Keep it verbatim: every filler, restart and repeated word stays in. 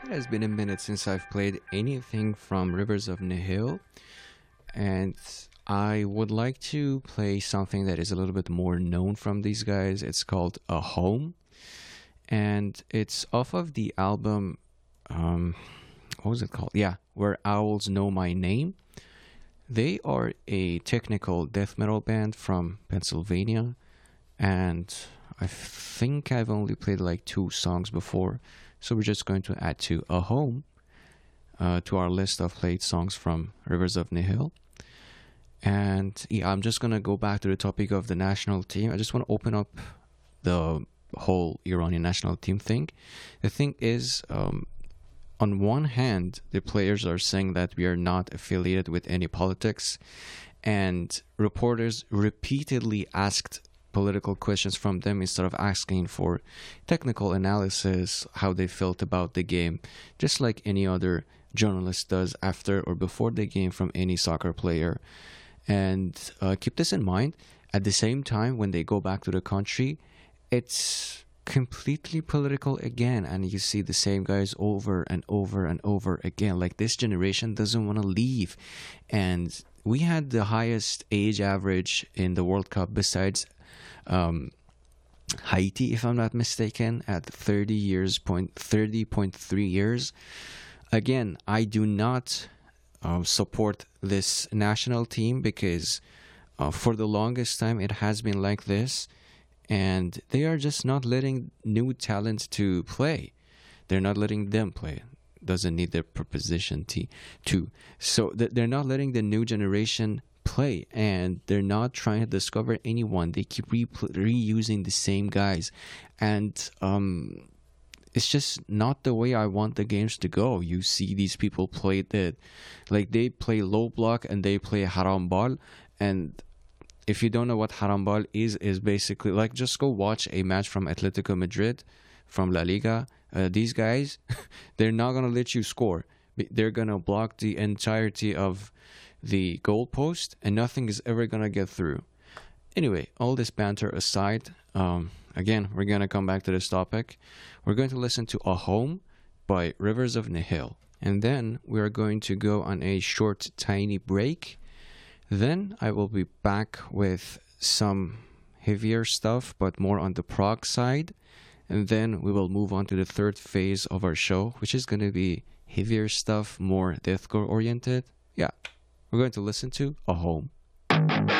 It has been a minute since I've played anything from Rivers of Nihil, and I would like to play something that is a little bit more known from these guys. It's called A Home, and it's off of the album, um, what was it called? Yeah, Where Owls Know My Name. They are a technical death metal band from Pennsylvania, and I think I've only played like two songs before, so we're just going to add to A Home uh, to our list of played songs from Rivers of Nihil. And yeah, I'm just gonna go back to the topic of the national team. I just want to open up the whole Iranian national team thing. The thing is, um, on one hand, the players are saying that we are not affiliated with any politics, and reporters repeatedly asked political questions from them instead of asking for technical analysis, how they felt about the game, just like any other journalist does after or before the game from any soccer player. And uh, keep this in mind, at the same time, when they go back to the country, it's completely political again, and you see the same guys over and over and over again. Like, this generation doesn't want to leave, and we had the highest age average in the World Cup besides um, Haiti, if I'm not mistaken, at thirty years point thirty point three years. Again, I do not uh, support this national team because uh, for the longest time it has been like this, and they are just not letting new talent to play. They're not letting them play. Doesn't need their preposition T too. So th- they're not letting the new generation play, and they're not trying to discover anyone. They keep re- reusing the same guys, and um, it's just not the way I want the games to go. You see these people play that, like, they play low block and they play haram ball, and if you don't know what harambal is, is basically like, just go watch a match from Atletico Madrid, from La Liga. Uh, these guys, they're not gonna let you score. They're gonna block the entirety of the goalpost, and nothing is ever gonna get through. Anyway, all this banter aside, um, again, we're gonna come back to this topic. We're going to listen to A Home by Rivers of Nihil, and then we are going to go on a short, tiny break. Then I will be back with some heavier stuff, but more on the prog side. And then we will move on to the third phase of our show, which is going to be heavier stuff, more deathcore oriented. Yeah, we're going to listen to A Home.